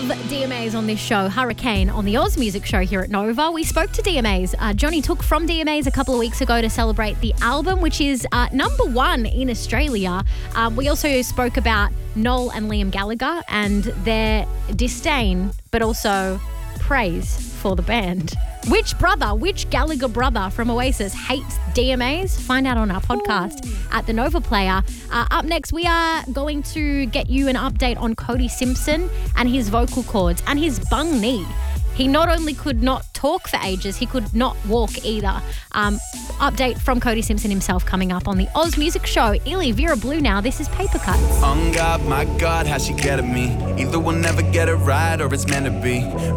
love DMAs on this show, Hurricane, on the Oz Music Show here at Nova. We spoke to DMAs. Johnny took from DMAs a couple of weeks ago to celebrate the album, which is number one in Australia. We also spoke about Noel and Liam Gallagher and their disdain, but also praise for the band. Which Gallagher brother from Oasis hates DMAs? Find out on our podcast at The Nova Player. Up next, we are going to get you an update on Cody Simpson and his vocal cords and his bung knee. He not only could not talk for ages, he could not walk either. Update from Cody Simpson himself coming up on the Oz Music Show. Illy, Vera Blue now. This is Paper Cuts. On God, my God, how she get at me. Either we'll never get it right or it's meant to be.